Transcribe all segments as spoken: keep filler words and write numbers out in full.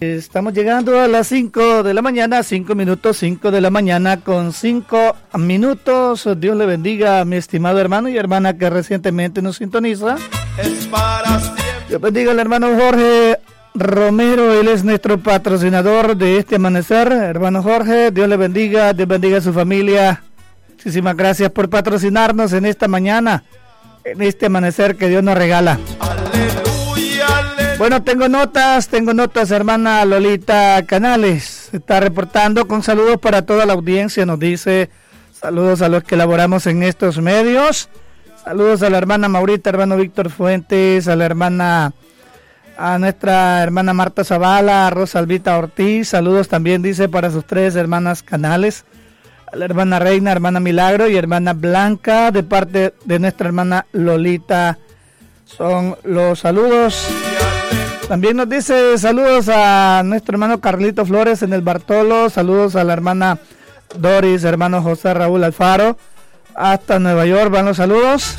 Estamos llegando a las cinco de la mañana, cinco minutos, cinco de la mañana con cinco minutos. Dios le bendiga a mi estimado hermano y hermana que recientemente nos sintoniza. Es para siempre. Dios bendiga al hermano Jorge Romero, él es nuestro patrocinador de este amanecer. Hermano Jorge, Dios le bendiga, Dios bendiga a su familia. Muchísimas gracias por patrocinarnos en esta mañana, en este amanecer que Dios nos regala. Aleluya, aleluya. Bueno, tengo notas, tengo notas, hermana Lolita Canales. Se está reportando con saludos para toda la audiencia. Nos dice saludos a los que laboramos en estos medios. Saludos a la hermana Maurita, hermano Víctor Fuentes, a la hermana, a nuestra hermana Marta Zavala, a Rosa Albita Ortiz. Saludos también, dice, para sus tres hermanas Canales. A la hermana Reina, hermana Milagro y hermana Blanca, de parte de nuestra hermana Lolita. Son los saludos. También nos dice saludos a nuestro hermano Carlito Flores en el Bartolo. Saludos a la hermana Doris, hermano José Raúl Alfaro. Hasta Nueva York van los saludos.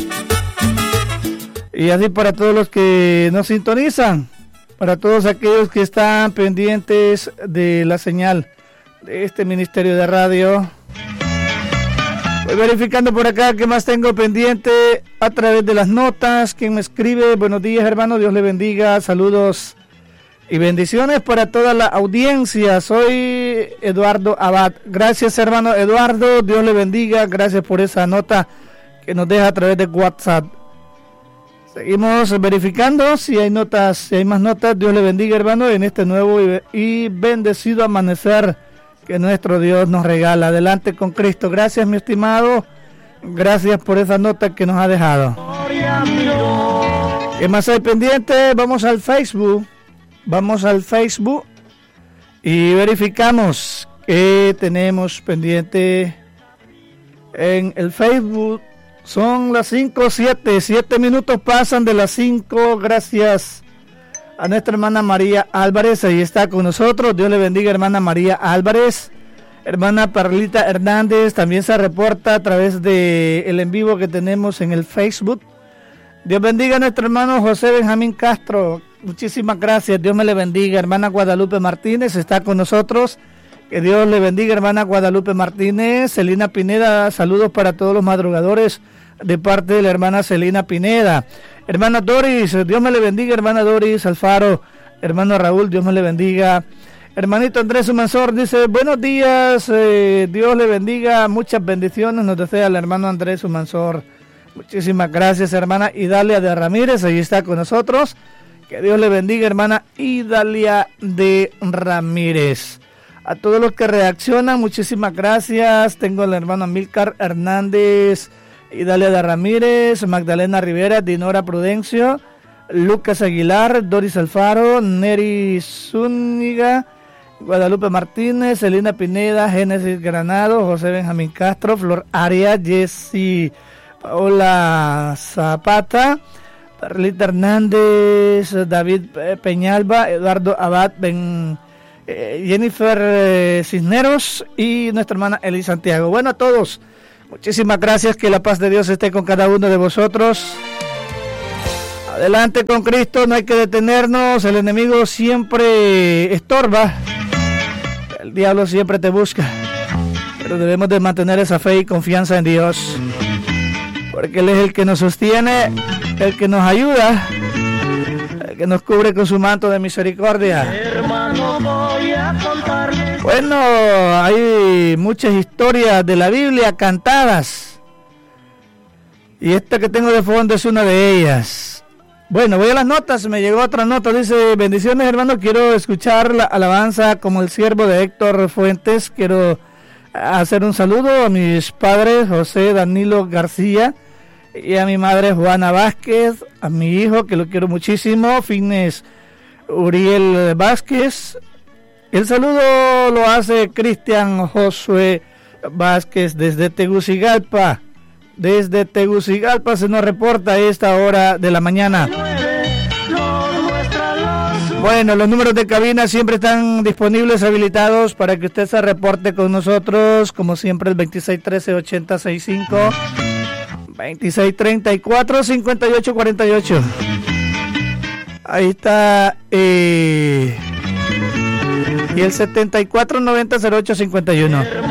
Y así para todos los que nos sintonizan. Para todos aquellos que están pendientes de la señal de este ministerio de radio. Voy verificando por acá qué más tengo pendiente a través de las notas. Quien me escribe, buenos días hermano, Dios le bendiga, saludos y bendiciones para toda la audiencia. Soy Eduardo Abad. Gracias hermano Eduardo, Dios le bendiga, gracias por esa nota que nos deja a través de WhatsApp. Seguimos verificando si hay notas, si hay más notas. Dios le bendiga hermano en este nuevo y bendecido amanecer que nuestro Dios nos regala. Adelante con Cristo. Gracias mi estimado, gracias por esa nota que nos ha dejado. ¿Qué más hay pendiente? Vamos al Facebook, vamos al Facebook y verificamos que tenemos pendiente en el Facebook. Son las cinco siete, siete minutos pasan de las cinco. Gracias a nuestra hermana María Álvarez, ahí está con nosotros. Dios le bendiga hermana María Álvarez. Hermana Perlita Hernández también se reporta a través de el en vivo que tenemos en el Facebook. Dios bendiga a nuestro hermano José Benjamín Castro. Muchísimas gracias, Dios me le bendiga. Hermana Guadalupe Martínez está con nosotros. Que Dios le bendiga hermana Guadalupe Martínez. Celina Pineda, saludos para todos los madrugadores de parte de la hermana Celina Pineda. Hermana Doris, Dios me le bendiga, hermana Doris Alfaro. Hermano Raúl, Dios me le bendiga. Hermanito Andrés Sumansor dice, buenos días, eh, Dios le bendiga, muchas bendiciones, nos desea el hermano Andrés Sumansor. Muchísimas gracias, hermana Idalia de Ramírez, ahí está con nosotros. Que Dios le bendiga, hermana Idalia de Ramírez. A todos los que reaccionan, muchísimas gracias. Tengo al hermano Amílcar Hernández, Idalia de Ramírez, Magdalena Rivera, Dinora Prudencio, Lucas Aguilar, Doris Alfaro, Neri Zúñiga, Guadalupe Martínez, Celina Pineda, Génesis Granado, José Benjamín Castro, Flor Arias, Jessy Paola Zapata, Perlita Hernández, David Peñalba, Eduardo Abad, Ben, eh, Jennifer eh, Cisneros y nuestra hermana Eli Santiago. Bueno, a todos, muchísimas gracias, que la paz de Dios esté con cada uno de vosotros. Adelante con Cristo, no hay que detenernos, el enemigo siempre estorba, el diablo siempre te busca, pero debemos de mantener esa fe y confianza en Dios, porque Él es el que nos sostiene, el que nos ayuda, el que nos cubre con su manto de misericordia. Hermano, voy a contarles. Bueno, hay muchas historias de la Biblia cantadas, y esta que tengo de fondo es una de ellas. Bueno, voy a las notas, me llegó otra nota, dice, bendiciones hermano, quiero escuchar la alabanza como el siervo de Héctor Fuentes, quiero hacer un saludo a mis padres José Danilo García y a mi madre Juana Vázquez, a mi hijo que lo quiero muchísimo, Fines Uriel Vázquez. El saludo lo hace Cristian Josué Vázquez desde Tegucigalpa. Desde Tegucigalpa se nos reporta a esta hora de la mañana. Bueno, los números de cabina siempre están disponibles, habilitados para que usted se reporte con nosotros, como siempre el veintiséis trece ochenta sesenta y cinco, veintiséis treinta y cuatro cincuenta y ocho cuarenta y ocho. Ahí está eh, y el setenta y cuatro noventa cero ocho cincuenta y uno.